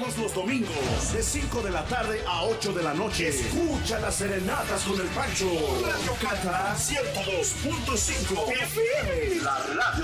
Todos los domingos, de 5 de la tarde a 8 de la noche. Escucha las serenatas con el Pancho. Radio Cata 102.5 FM. La radio